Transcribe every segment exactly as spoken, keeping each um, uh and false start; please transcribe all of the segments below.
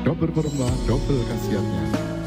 Double bermula, double khasiatnya.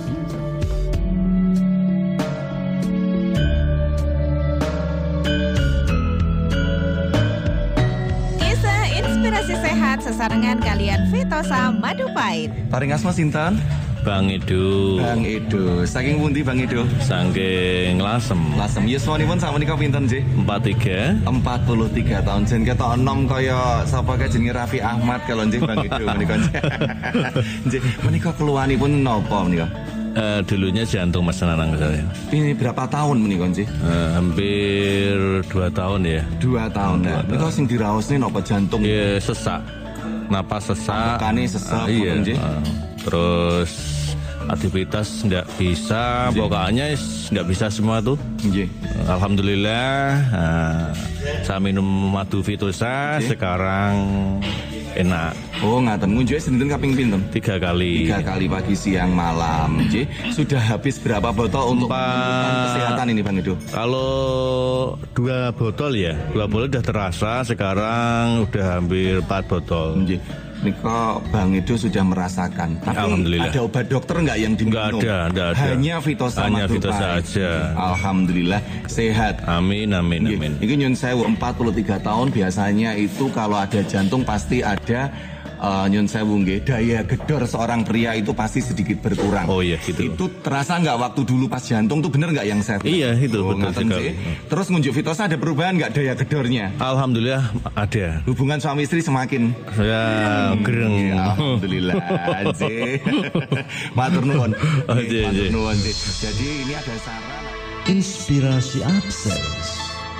Kisah inspirasi sehat sesarengan kalian Vitosa Madu Pahit. Paring asma sinten? Bang Edo. Bang Edo. Saking pundi Bang Edo? Saking Lasem. Lasem yuswanipun sakmenika pinten nggih? empat tiga. empat puluh tiga tahun. Jen ketok enom kaya sapa kae jenenge Raffi Ahmad kalau nggih Bang Edo menika. Nggih, menika keluhanipun napa menika? Uh, dulunya jantung Mas Nanang saya. Ini berapa tahun menika nggih? Uh, hampir dua tahun ya. Dua tahun. Nah, menika sing diraosne napa jantung? Ya sesak. Napas sesak. Tekane sesak Uh, iya. nggih. Uh, terus aktivitas nggak bisa, Nggih. pokoknya nggak bisa semua tuh. Nggih. Alhamdulillah, uh, saya minum madu Vitosa Nggih. sekarang enak. Oh ngaten, ngunjuke sinten kaping pinten? Tiga kali. Tiga kali pagi, siang, malam. Nggih. Sudah habis berapa botol untuk Empat. menumbuhkan kesehatan ini Bang Edo? Kalau dua botol ya, dua botol udah terasa, sekarang udah hampir empat botol. Nggih. Niko Bang Edo sudah merasakan. Tapi Alhamdulillah. ada obat dokter nggak yang diminum? Nggak ada, nggak ada. Hanya Vitosa Hanya Madu Vitosa Pahit. aja. Alhamdulillah sehat. Amin, amin, Nggih. amin. Ini nyun sewu empat puluh tiga tahun biasanya itu kalau ada jantung pasti ada uh, nyun sewu nggih, daya gedor seorang pria itu pasti sedikit berkurang. Oh iya, gitu. Itu terasa nggak waktu dulu pas jantung tuh bener nggak yang sehat? Iya, itu Oh, betul ngaten sekali. sih. Terus ngunjuk Vitosa ada perubahan nggak daya gedornya? Alhamdulillah ada. Hubungan suami istri semakin Saya gereng. Iya, alhamdulillah J. Matur nuwun. Oh, Nggih, J, Matur J. nuwun J. Jadi ini ada saran. Inspirasi Upseries.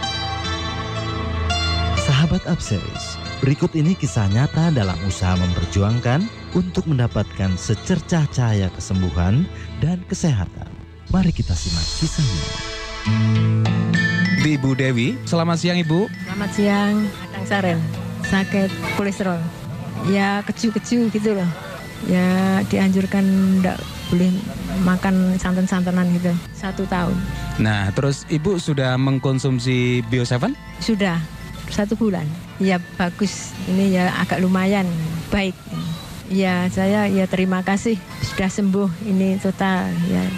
Sahabat Upseries, berikut ini kisah nyata dalam usaha memperjuangkan untuk mendapatkan secercah cahaya kesembuhan dan kesehatan. Mari kita simak kisahnya. Ibu Dewi, selamat siang Ibu. Selamat siang, Kang Saren. Sakit kolesterol. Ya keju-keju gitu loh. Ya dianjurkan enggak boleh makan santan-santanan gitu. Satu tahun. Nah, terus Ibu sudah mengkonsumsi Bio tujuh? Sudah satu bulan. Ya bagus. Ini ya agak lumayan baik. Ya saya ya terima kasih sudah sembuh ini total ya.